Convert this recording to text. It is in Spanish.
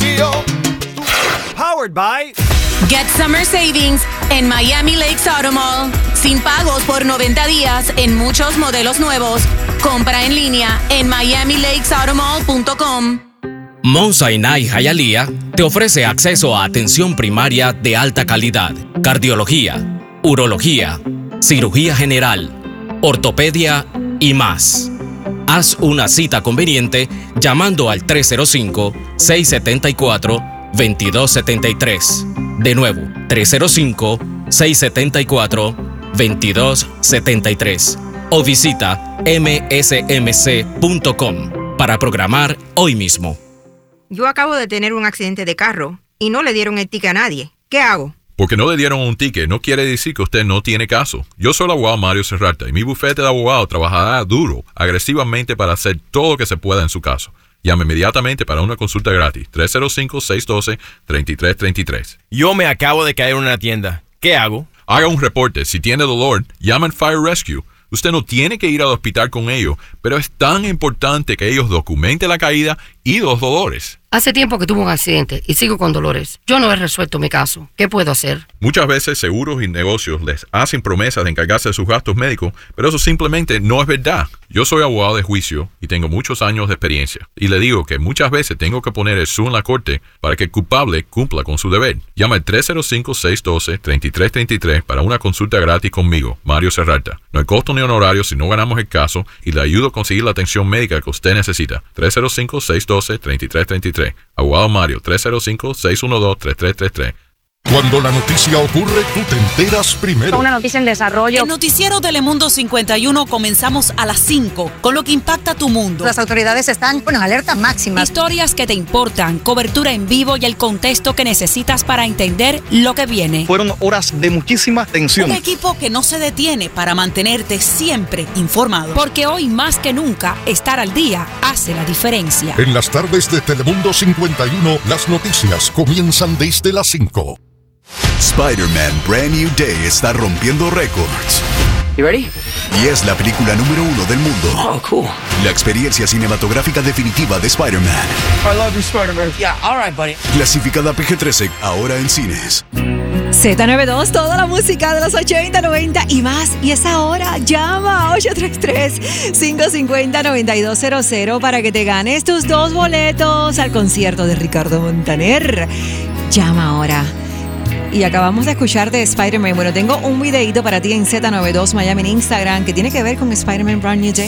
frío. Powered by Get Summer Savings en Miami Lakes Auto Mall. Sin pagos por 90 días en muchos modelos nuevos. Compra en línea en miamilakesautomall.com. Mount Sinai Hialeah te ofrece acceso a atención primaria de alta calidad, cardiología, urología, cirugía general, ortopedia y más. Haz una cita conveniente llamando al 305-674-2273. De nuevo, 305-674-2273. O visita msmc.com para programar hoy mismo. Yo acabo de tener un accidente de carro y no le dieron el ticket a nadie. ¿Qué hago? Porque no le dieron un ticket no quiere decir que usted no tiene caso. Yo soy el abogado Mario Serrata y mi bufete de abogado trabajará duro, agresivamente para hacer todo lo que se pueda en su caso. Llame inmediatamente para una consulta gratis. 305-612-3333. Yo me acabo de caer en una tienda. ¿Qué hago? Haga un reporte. Si tiene dolor, llame al Fire Rescue. Usted no tiene que ir al hospital con ellos, pero es tan importante que ellos documenten la caída y los dolores. Hace tiempo que tuve un accidente y sigo con dolores. Yo no he resuelto mi caso. ¿Qué puedo hacer? Muchas veces seguros y negocios les hacen promesas de encargarse de sus gastos médicos, pero eso simplemente no es verdad. Yo soy abogado de juicio y tengo muchos años de experiencia. Y le digo que muchas veces tengo que poner el su en la corte para que el culpable cumpla con su deber. Llama al 305-612-3333 para una consulta gratis conmigo, Mario Serrata. No hay costo ni honorario si no ganamos el caso y le ayudo a conseguir la atención médica que usted necesita. 305-612-3333. Abogado Mario, 305-612-3333. Cuando la noticia ocurre, tú te enteras primero. Una noticia en desarrollo. El noticiero Telemundo 51 comenzamos a las 5, con lo que impacta tu mundo. Las autoridades están en alerta máxima. Historias que te importan, cobertura en vivo y el contexto que necesitas para entender lo que viene. Fueron horas de muchísima tensión. Un equipo que no se detiene para mantenerte siempre informado. Porque hoy más que nunca, estar al día hace la diferencia. En las tardes de Telemundo 51, las noticias comienzan desde las 5. Spider-Man Brand New Day está rompiendo récords. You ready? Y es la película número 1 del mundo. Oh, cool. La experiencia cinematográfica definitiva de Spider-Man. I love you, Spider-Man. Yeah, all right, buddy. Clasificada PG-13, ahora en cines. Z92, toda la música de los 80, 90 y más. Y es ahora, llama a 833-550-9200 para que te ganes tus 2 boletos al concierto de Ricardo Montaner. Llama ahora. Y acabamos de escuchar de Spider-Man. Bueno, tengo un videito para ti en Z92 Miami en Instagram que tiene que ver con Spider-Man Brand New Day.